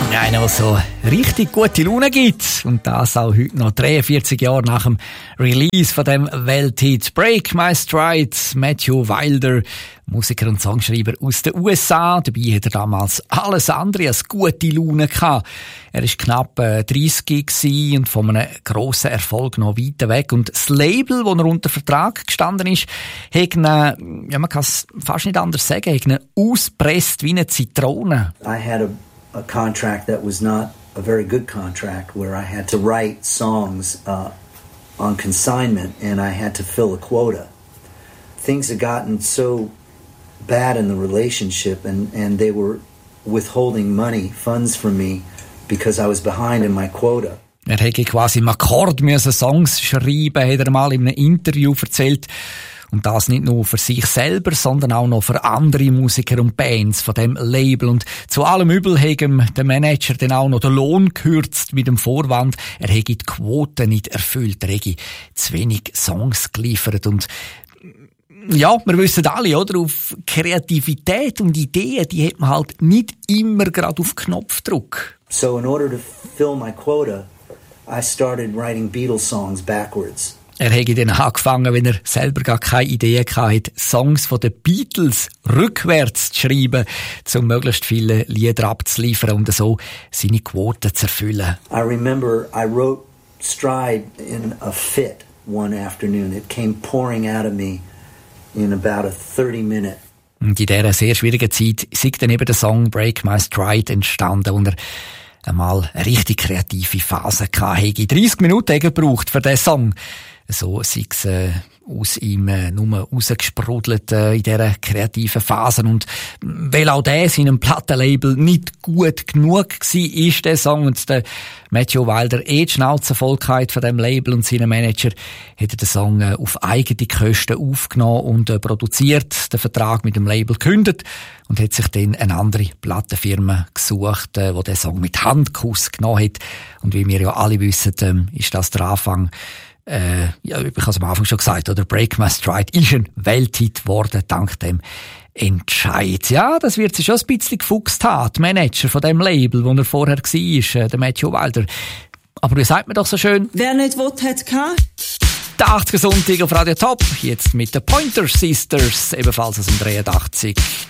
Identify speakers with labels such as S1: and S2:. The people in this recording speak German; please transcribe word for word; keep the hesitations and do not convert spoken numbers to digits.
S1: Ja, einer, der so richtig gute Laune gibt. Und das auch heute noch dreiundvierzig Jahre nach dem Release von dem Welthit Break My Stride. Matthew Wilder, Musiker und Songschreiber aus den U S A. Dabei hat er damals alles andere als gute Laune gehabt. Er war knapp äh, dreißig gewesen und von einem grossen Erfolg noch weit weg. Und das Label, wo er unter Vertrag gestanden ist, hat ihn, ja, man kann es fast nicht anders sagen, hat ihn ausgepresst wie eine Zitrone.
S2: I had a a contract that was not a very good contract, where I had to write songs uh, on consignment and I had to fill a quota. Things had gotten so bad in the relationship and, and they were withholding money, funds from me, because I was behind in my quota.
S1: Er hätte quasi im Akkord müssen Songs schreiben, hat er mal in einem Interview erzählt. Und das nicht nur für sich selber, sondern auch noch für andere Musiker und Bands von dem Label. Und zu allem Übel hat ihm der Manager dann auch noch den Lohn gekürzt mit dem Vorwand, er hätte die Quote nicht erfüllt, er hätte zu wenig Songs geliefert. Und ja, wir wissen alle, oder? Auf Kreativität und Ideen, die hat man halt nicht immer gerade auf Knopfdruck.
S2: So in order to fill my quota, I started writing Beatles songs backwards.
S1: Er hätte dann angefangen, wenn er selber gar keine Idee hatte, Songs von den Beatles rückwärts zu schreiben, um möglichst viele Lieder abzuliefern und so seine Quote zu erfüllen.
S2: I remember I wrote Stride in a fit one afternoon. It came pouring out of me in about a thirty minute.
S1: Und in dieser sehr schwierigen Zeit ist dann eben der Song Break My Stride entstanden, und er einmal eine richtig kreative Phase hatte. dreißig Minuten gebraucht für diesen Song. So sei es äh, aus ihm äh, nur rausgesprudelt äh, in dieser kreativen Phase. Und weil auch der seinem Plattenlabel nicht gut genug war, ist der Song, und der Matthew Wilder eh die Schnauze voll gehabt von dem Label und seinem Manager, hat er den Song äh, auf eigene Kosten aufgenommen und äh, produziert, den Vertrag mit dem Label gekündigt und hat sich dann eine andere Plattenfirma gesucht, äh, die den Song mit Handkuss genommen hat. Und wie wir ja alle wissen, ähm, ist das der Anfang. Äh, ja, ich habe es am Anfang schon gesagt, oder? Break My Stride ist ein Welthit geworden, dank dem Entscheid. Ja, das wird sich schon ein bisschen gefuchst haben, der Manager von dem Label, wo er vorher war, der Matthew Wilder. Aber wie sagt man doch so schön?
S3: Wer nicht will, hat gehabt.
S1: Der achtziger Sonntag auf Radio Top, jetzt mit den Pointer Sisters, ebenfalls aus dem dreiundachtzig.